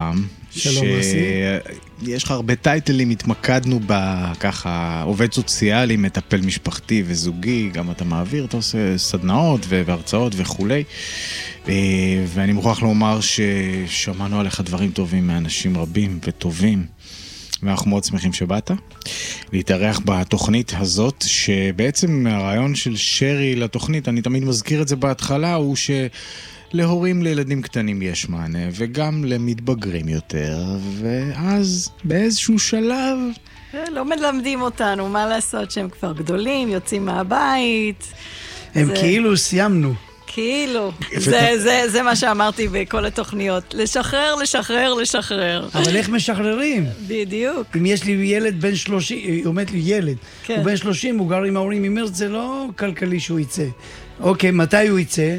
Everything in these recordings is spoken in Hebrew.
פעם. שלום, יש לך הרבה טייטלים, התמקדנו בככה, עובד סוציאלי, מטפל משפחתי וזוגי, גם אתה מעביר, אתה עושה סדנאות והרצאות וכולי. ואני מוכרח לומר ששמענו עליך דברים טובים מאנשים רבים וטובים. ואנחנו מאוד שמחים שבאת להתארח בתוכנית הזאת, שבעצם הרעיון של שרי לתוכנית, אני תמיד מזכיר את זה בהתחלה, הוא שלהורים לילדים קטנים יש מענה, וגם למתבגרים יותר, ואז באיזשהו שלב... לא מלמדים אותנו, מה לעשות שהם כבר גדולים, יוצאים מהבית. הם כאילו סיימנו. כאילו, זה מה שאמרתי בכל התוכניות, לשחרר, לשחרר, לשחרר. אבל איך משחררים? בדיוק. אם יש לי ילד בן 30, היא אומרת לי ילד, הוא בן 30, הוא גר עם ההורים, היא אומרת, זה לא כלכלי שהוא יצא. אוקיי, מתי הוא יצא?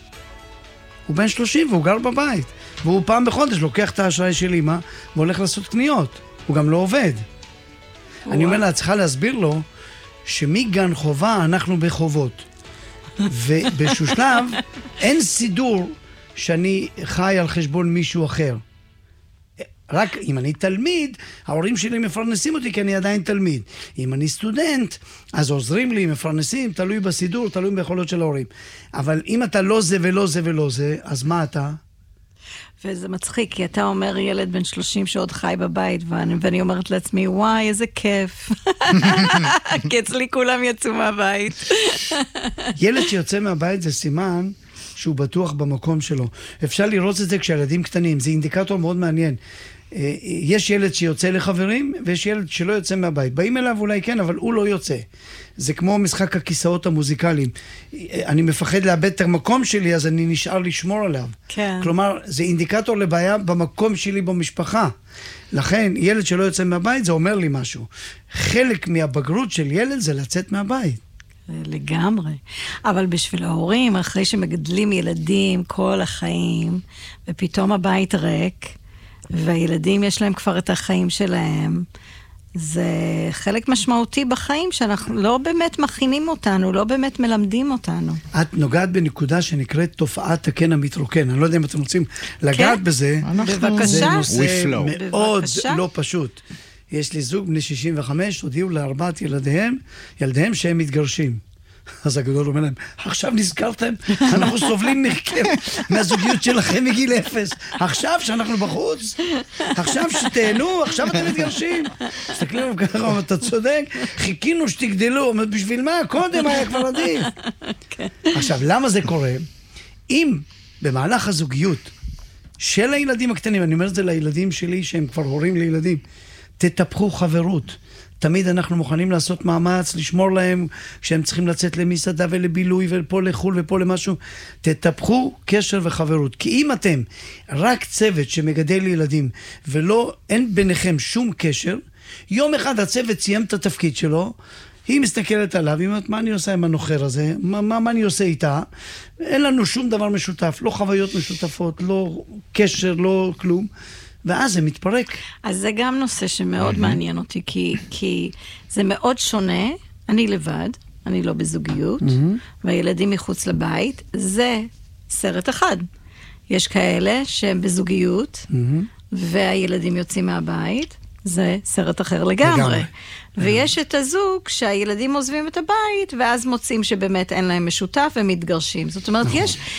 הוא בן 30 והוא גר בבית, והוא פעם בחודש לוקח את האשראי של אמא, והולך לעשות קניות, הוא גם לא עובד. אני אומר לה, צריכה להסביר לו, שמגן חובה אנחנו בחובות. ובאיזשהו שלב אין סידור שאני חי על חשבון מישהו אחר. רק אם אני תלמיד, ההורים שלי מפרנסים אותי כי אני עדיין תלמיד. אם אני סטודנט, אז עוזרים לי, מפרנסים, תלוי בסידור, תלוי ביכולות של ההורים. אבל אם אתה לא זה ולא זה ולא זה, אז מה אתה? וזה מצחיק, כי אתה אומר ילד בן 30 שעוד חי בבית, ואני אומרת לעצמי, וואי, איזה כיף. כי אצלי כולם יצאו מהבית. ילד שיוצא מהבית זה סימן שהוא בטוח במקום שלו. אפשר לראות את זה כשילדים קטנים, זה אינדיקטור מאוד מעניין. יש ילד שיוצא לחברים, ויש ילד שלא יוצא מהבית. באים אליו אולי כן, אבל הוא לא יוצא. זה כמו משחק הכיסאות המוזיקליים. אני מפחד לאבד את המקום שלי, אז אני נשאר לשמור עליו. כן. כלומר, זה אינדיקטור לבעיה במקום שלי במשפחה. לכן, ילד שלא יוצא מהבית, זה אומר לי משהו. חלק מהבגרות של ילד זה לצאת מהבית. לגמרי. אבל בשביל ההורים, אחרי שמגדלים ילדים כל החיים, ופתאום הבית ריק, והילדים יש להם כבר את החיים שלהם, זה חלק משמעותי בחיים שאנחנו לא באמת מכינים אותנו, לא באמת מלמדים אותנו. את נוגעת בנקודה שנקראת תופעת הקן המתרוקן. אני לא יודע אם אתם רוצים לגעת בזה. בבקשה. זה נושא מאוד לא פשוט. יש לי זוג בני 65, הודיעו לארבעת ילדיהם שהם מתגרשים. אז הגדול אומר להם, עכשיו נזכרתם, אנחנו סובלים מהזוגיות שלכם מגיל 0. עכשיו שאנחנו בחוץ, עכשיו שתהנו, עכשיו אתם מתגרשים. תסתכלו ככה, אתה צודק, חיכינו שתגדלו, בשביל מה? קודם היה כבר עדיף. עכשיו, למה זה קורה? אם במהלך הזוגיות של הילדים הקטנים, אני אומר את זה לילדים שלי שהם כבר הורים לילדים, תטפחו חברות. תמיד אנחנו מוכנים לעשות מאמץ, לשמור להם כשהם צריכים לצאת למסעדה ולבילוי ופה לחול ופה למשהו. תטפחו קשר וחברות. כי אם אתם רק צוות שמגדל ילדים ולא, אין ביניכם שום קשר, יום אחד הצוות סיים את התפקיד שלו, היא מסתכלת עליו, היא אומרת, מה אני עושה עם הנוחר הזה? מה אני עושה איתה? אין לנו שום דבר משותף, לא חוויות משותפות, לא קשר, לא כלום. ואז זה מתפרק. אז זה גם נושא שמאוד מעניין אותי, כי זה מאוד שונה, אני לבד, אני לא בזוגיות, והילדים מחוץ לבית, זה סרט אחד. יש כאלה שהם בזוגיות, והילדים יוצאים מהבית, זה סרט אחר לגמרי. ויש את הזוג שהילדים עוזבים את הבית, ואז מוצאים שבאמת אין להם משותף ומתגרשים. זאת אומרת,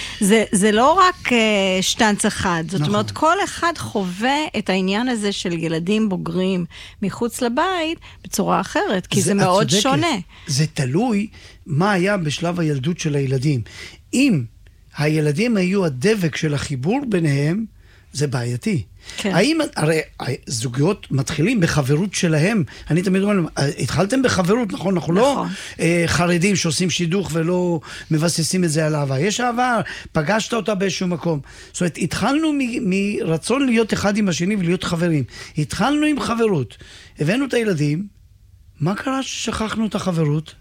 זה לא רק שטנץ אחד. זאת אומרת, כל אחד חווה את העניין הזה של ילדים בוגרים מחוץ לבית בצורה אחרת, כי זה מאוד שונה. זה תלוי מה היה בשלב הילדות של הילדים. אם הילדים היו הדבק של החיבור ביניהם, זה בעייתי. כן. הרי זוגיות מתחילים בחברות שלהם. אני תמיד אומר, התחלתם בחברות, נכון? אנחנו לא חרדים שעושים שידוך ולא מבססים את זה על אהבה. יש אהבה, פגשת אותה באיזשהו מקום. זאת אומרת, התחלנו מרצון להיות אחד עם השני ולהיות חברים. התחלנו עם חברות. הבאנו את הילדים. מה קרה ששכחנו את החברות?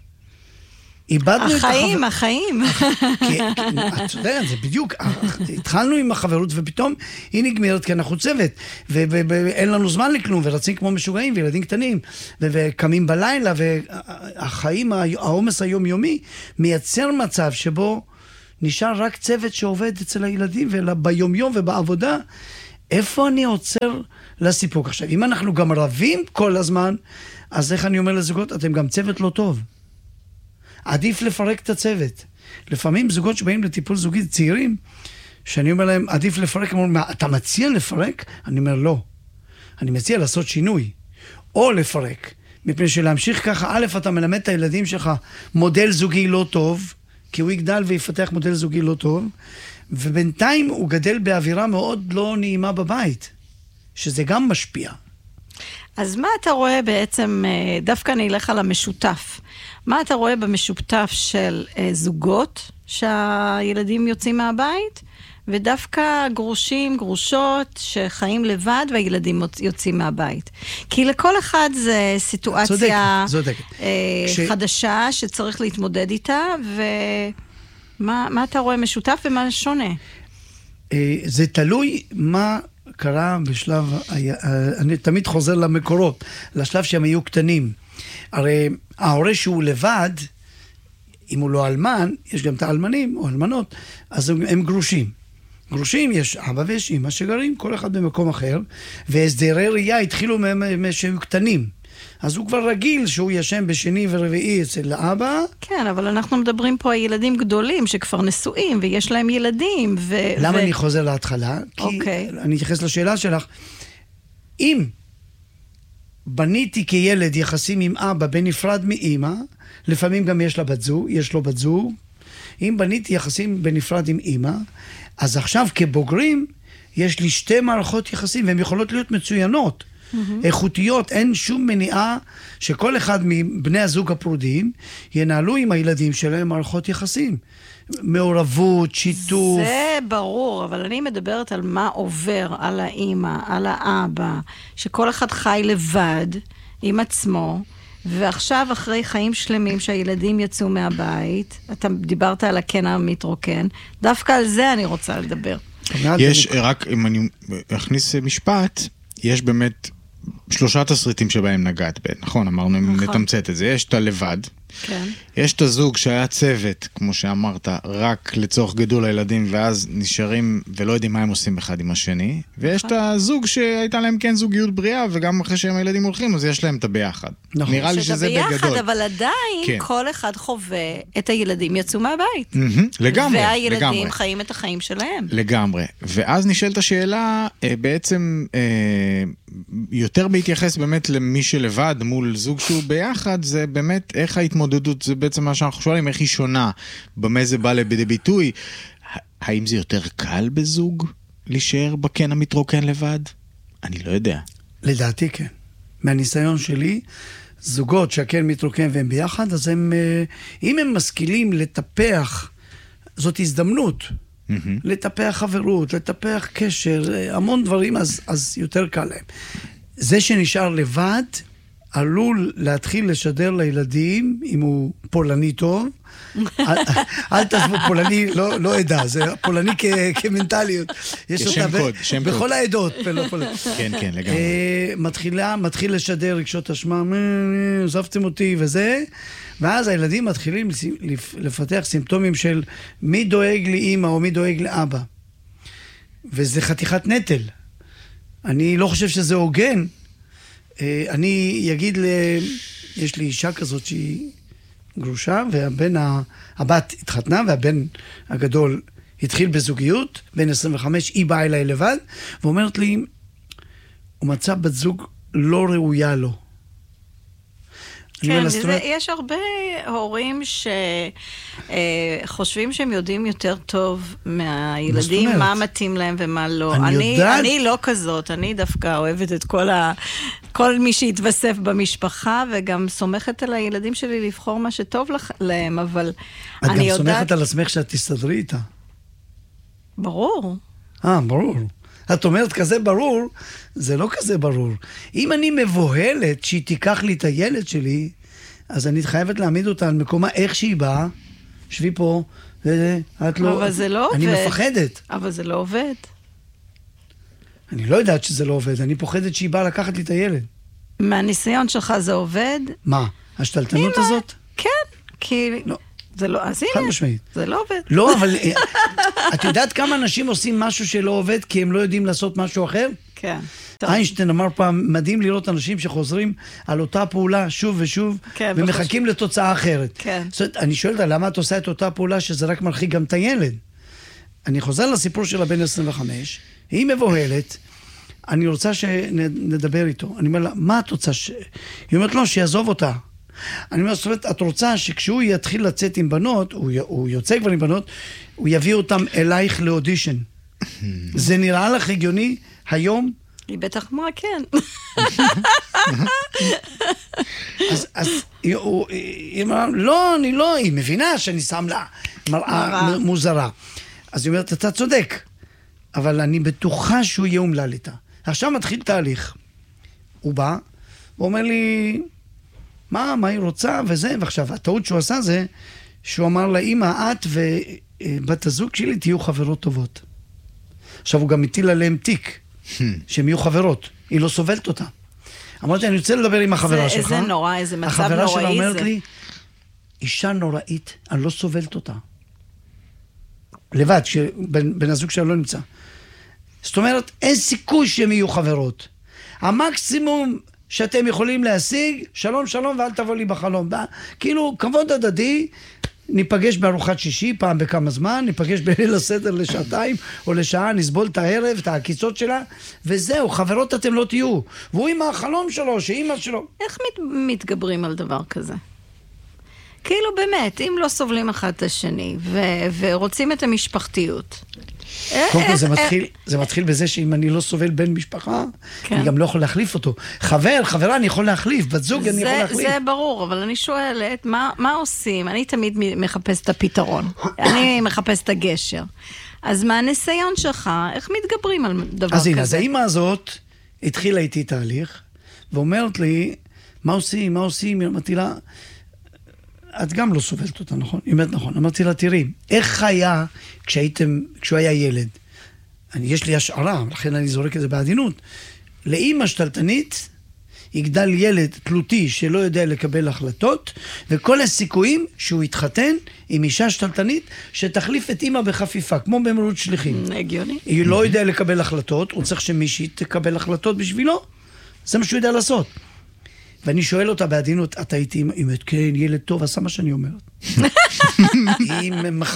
החיים. את יודעת, זה בדיוק, התחלנו עם החברות ופתאום היא נגמרת כי אנחנו צוות, ואין לנו זמן לכלום, ורצים כמו משוגעים וילדים קטנים, וקמים בלילה, והחיים, העומס היומיומי, מייצר מצב שבו נשאר רק צוות שעובד אצל הילדים, וביומיום ובעבודה, איפה אני עוצר לסיפוק? עכשיו, אם אנחנו גם רבים כל הזמן, אז איך אני אומר לזוגות? אתם גם צוות לא טוב. עדיף לפרק את הצוות. לפעמים זוגות שבאים לטיפול זוגי צעירים, שאני אומר להם, עדיף לפרק, אומרים, אתה מציע לפרק? אני אומר, לא. אני מציע לעשות שינוי. או לפרק. מפני שלהמשיך ככה, א', אתה מלמד את הילדים שלך מודל זוגי לא טוב, כי הוא יגדל ויפתח מודל זוגי לא טוב, ובינתיים הוא גדל באווירה מאוד לא נעימה בבית, שזה גם משפיע. אז מה אתה רואה בעצם, דווקא אני אלך על המשותף, מה אתה רואה במשותף של זוגות שהילדים יוצאים מהבית, ודווקא גרושים, גרושות שחיים לבד והילדים יוצאים מהבית? כי לכל אחד זה סיטואציה חדשה שצריך להתמודד איתה, ומה אתה רואה משותף ומה שונה? זה תלוי מה קרה בשלב, אני תמיד חוזר למקורות, לשלב שהם היו קטנים. הרי ההורה שהוא לבד, אם הוא לא אלמן, יש גם את האלמנים או אלמנות, אז הם גרושים. גרושים יש אבא ויש אמא שגרים, כל אחד במקום אחר, והסדרי ראייה התחילו שהם קטנים. אז הוא כבר רגיל שהוא ישן בשני ורביעי אצל האבא. כן, אבל אנחנו מדברים פה על ילדים גדולים שכבר נשואים ויש להם ילדים. למה אני חוזר להתחלה? כי אני אתייחס לשאלה שלך. אם בניתי כילד יחסים עם אבא בנפרד מאמא, לפעמים גם יש לו בת זוג, אם בניתי יחסים בנפרד עם אמא, אז עכשיו כבוגרים יש לי שתי מערכות יחסים, והן יכולות להיות מצוינות, איכותיות, אין שום מניעה שכל אחד מבני הזוג הפרודים ינהלו עם הילדים שלהם מערכות יחסים. מעורבות, שיתוף. זה ברור, אבל אני מדברת על מה עובר על האמא, על האבא, שכל אחד חי לבד עם עצמו, ועכשיו אחרי חיים שלמים שהילדים יצאו מהבית, אתה דיברת על הקן המתרוקן, דווקא על זה אני רוצה לדבר. יש, רק אם אני אכניס משפט, יש באמת 3 תסריטים שבהם נגעת בהם, נכון? אמרנו, נתמצת את זה. יש את הלבד, כן. יש את הזוג שהיה צוות, כמו שאמרת, רק לצורך גידול הילדים, ואז נשארים ולא יודעים מה הם עושים אחד עם השני, ויש את הזוג שהייתה להם כן זוגיות בריאה, וגם אחרי שהם הילדים הולכים, אז יש להם את הביחד. נכון. נראה לי שזה בגדול. ביחד, אבל עדיין כן. כל אחד חווה את הילדים יצאו מהבית. לגמרי, והילדים לגמרי. חיים את החיים שלהם. לגמרי. ואז נשאלת השאלה, בעצם יותר בהתייחס באמת למי שלבד מול זוג שהוא ביחד, זה באמת איך ההתמודדות, זה בעצם מה שאנחנו שואלים, איך היא שונה, במה זה בא לידי ביטוי. האם זה יותר קל בזוג להישאר בקן המתרוקן לבד? אני לא יודע. לדעתי כן. מהניסיון שלי, זוגות שהקן מתרוקן והם ביחד, אז הם, אם הם משכילים לטפח, זאת הזדמנות. לטפח חברות, לטפח קשר, המון דברים, אז יותר קל להם. זה שנשאר לבד, עלול להתחיל לשדר לילדים, אם הוא פולני טוב, אל תעזבו פולני, לא עדה, זה פולני כמנטליות. שם קוד. בכל העדות. כן, כן, לגמרי. מתחיל לשדר רגשות אשמה, עזבתם אותי וזה, ואז הילדים מתחילים לפתח סימפטומים של מי דואג לאמא או מי דואג לאבא. וזה חתיכת נטל. אני לא חושב שזה הוגן. אני אגיד יש לי אישה כזאת שהיא גרושה, הבת התחתנה, והבן הגדול התחיל בזוגיות, בן 25, היא באה אליי לבד, ואומרת לי, הוא מצא בת זוג לא ראויה לו. כן, יש הרבה הורים שחושבים שהם יודעים יותר טוב מהילדים, מה מתאים להם ומה לא. אני לא כזאת, אני דווקא אוהבת את כל מי שהתווסף במשפחה, וגם סומכת על הילדים שלי לבחור מה שטוב להם, אבל אני יודעת... את גם סומכת על עצמך שאת תסתדרי איתה. ברור. ברור. את אומרת כזה ברור, זה לא כזה ברור. אם אני מבוהלת שהיא תיקח לי את הילד שלי, אז אני חייבת להעמיד אותה על מקומה איך שהיא באה, שבי פה, את לא... אבל זה לא עובד. אני מפחדת. אבל זה לא עובד. אני לא יודעת שזה לא עובד, אני פוחדת שהיא באה לקחת לי את הילד. מהניסיון שלך זה עובד? מה? השתלטנות הזאת? כן, כי... לא. זה לא, אז חד הנה, משמעית. זה לא עובד. לא, אבל את יודעת כמה אנשים עושים משהו שלא עובד כי הם לא יודעים לעשות משהו אחר? כן. איינשטיין אמר פעם, מדהים לראות אנשים שחוזרים על אותה פעולה שוב ושוב, כן, ומחכים לתוצאה אחרת. כן. זאת אומרת, אני שואל אותה, למה את עושה את אותה פעולה שזה רק מרחיק גם את הילד? אני חוזר לסיפור של הבן 25, היא מבוהלת, אני רוצה שנדבר איתו. אני אומר לה, מה את רוצה? היא אומרת לו, שיעזוב אותה. אני אומר, זאת אומרת, את רוצה שכשהוא יתחיל לצאת עם בנות, הוא יוצא כבר עם בנות, הוא יביא אותם אלייך לאודישן. זה נראה לך הגיוני היום? היא בטח אמרה כן. אז היא אמרה, לא, אני לא, היא מבינה שאני שם לה מראה מוזרה. אז היא אומרת, אתה צודק, אבל אני בטוחה שהוא יהיה אומלל איתה. עכשיו מתחיל תהליך. הוא בא, הוא אומר לי, מה היא רוצה וזה, ועכשיו הטעות שהוא עשה זה, שהוא אמר לה, אמא, את ובת הזוג שלי תהיו חברות טובות. עכשיו הוא גם מטיל עליהם תיק, שהם יהיו חברות, היא לא סובלת אותה. אמרתי, אני רוצה לדבר עם החברה שלך. איזה נורא, איזה מצב נוראי זה. החברה שלה אומרת לי, אישה נוראית, אני לא סובלת אותה. לבד, כשבן הזוג שלה לא נמצא. זאת אומרת, אין סיכוי שהם יהיו חברות. המקסימום שאתם יכולים להשיג, שלום שלום ואל תבוא לי בחלום. כאילו, כבוד הדדי, ניפגש בארוחת שישי פעם בכמה זמן, ניפגש בליל הסדר לשעתיים או לשעה, נסבול את הערב, את העקיצות שלה, וזהו, חברות אתם לא תהיו. והוא עם החלום שלו, שאימא שלו. איך מתגברים על דבר כזה? כאילו באמת, אם לא סובלים אחד את השני, ורוצים את המשפחתיות. קודם כל זה מתחיל בזה שאם אני לא סובל בן משפחה, אני גם לא יכול להחליף אותו. חברה אני יכול להחליף, בת זוג אני יכול להחליף. זה ברור, אבל אני שואלת, מה עושים? אני תמיד מחפש את הפתרון. אני מחפש את הגשר. אז מה הניסיון שלך? איך מתגברים על דבר כזה? אז הנה, אז האמא הזאת התחילה איתי תהליך, ואומרת לי, מה עושים? אמרתי לה, את גם לא סובלת אותה, נכון? היא אומרת נכון. אמרתי לה, תראי, איך היה כשהוא היה ילד? יש לי השערה, לכן אני זורק את זה בעדינות. לאמא שתלטנית, יגדל ילד תלותי שלא יודע לקבל החלטות, וכל הסיכויים שהוא יתחתן עם אישה שתלטנית שתחליף את אמא בחפיפה, כמו במרוץ שליחים. הגיוני. היא לא יודע לקבל החלטות, הוא צריך שמישהי תקבל החלטות בשבילו. זה מה שהוא יודע לעשות. ואני שואל אותה בעדינות, את הייתי, היא אומרת, כן, ילד טוב, עשה מה שאני אומרת. היא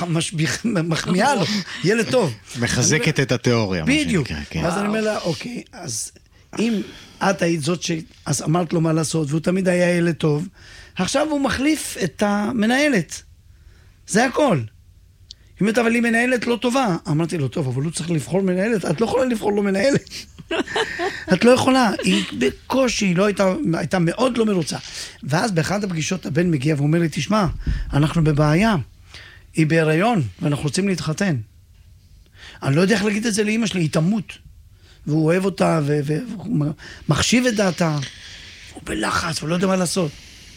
מחמיאה לו, ילד טוב. מחזקת את התיאוריה. בדיוק. אז אני אומר לה, אוקיי, אז אם את היית זאת אז אמרת לו מה לעשות, והוא תמיד היה ילד טוב, עכשיו הוא מחליף את המנהלת. זה הכל. היא אומרת, אבל היא מנהלת לא טובה. אמרתי לו, טוב, אבל הוא צריך לבחור מנהלת, את לא יכולה לבחור לו מנהלת. את לא יכולה, היא בקושי, היא לא הייתה מאוד לא מרוצה. ואז באחת הפגישות הבן מגיע ואומר לי, תשמע, אנחנו בבעיה, היא בהיריון, ואנחנו רוצים להתחתן. אני לא יודע איך להגיד את זה לאמא שלי, היא תמות. והוא אוהב אותה, ומחשיב את דעתה. הוא בלחץ, הוא לא יודע מה לעשות.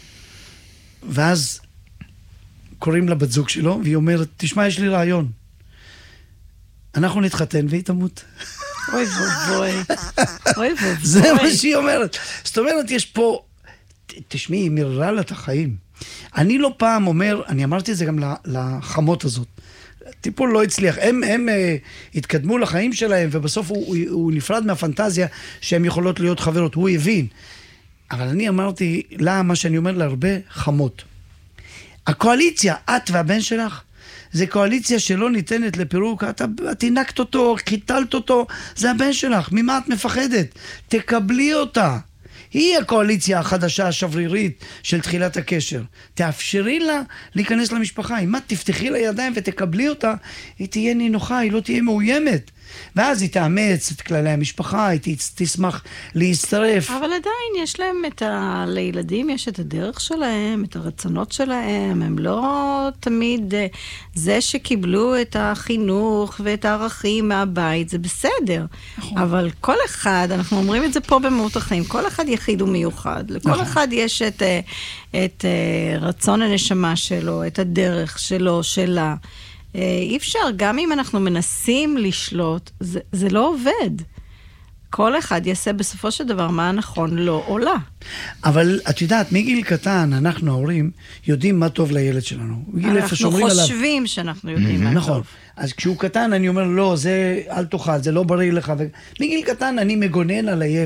ואז קוראים לבת זוג שלו, והיא אומרת, תשמע, יש לי רעיון. אנחנו נתחתן והיא תמות. אוי ובוי. זה מה שהיא אומרת. זאת אומרת, יש פה, תשמעי, היא מררה לה את החיים. אני לא פעם אומר, אני אמרתי את זה גם לחמות הזאת. טיפול לא הצליח. הם התקדמו לחיים שלהם, ובסוף הוא נפרד מהפנטזיה שהן יכולות להיות חברות. הוא הבין. אבל אני אמרתי לה, מה שאני אומר לה הרבה, חמות. הקואליציה, את והבן שלך, זה קואליציה שלא ניתנת לפירוק, את עינקת אותו, חיתלת אותו, זה הבן שלך, ממה את מפחדת? תקבלי אותה. היא הקואליציה החדשה השברירית של תחילת הקשר. תאפשרי לה להיכנס למשפחה. אם את תפתחי לה ידיים ותקבלי אותה, היא תהיה נינוחה, היא לא תהיה מאוימת. ואז היא תאמץ את כללי המשפחה, היא תשמח להצטרף. אבל עדיין יש להם לילדים יש את הדרך שלהם, את הרצונות שלהם, הם לא תמיד, זה שקיבלו את החינוך ואת הערכים מהבית, זה בסדר. נכון. אבל כל אחד, אנחנו אומרים את זה פה במהות החיים, כל אחד יחיד ומיוחד. לכל נכון. אחד יש את רצון הנשמה שלו, את הדרך שלו, שלה. אי אפשר, גם אם אנחנו מנסים לשלוט, זה לא עובד. כל אחד יעשה בסופו של דבר מה הנכון לו או לה. אבל את יודעת, מגיל קטן, אנחנו ההורים יודעים מה טוב לילד שלנו. אנחנו חושבים שאנחנו יודעים מה נכון. טוב. אז כשהוא קטן אני אומר, לא, זה אל תאכל, זה לא בריא לך. מגיל קטן אני מגונן על הילד.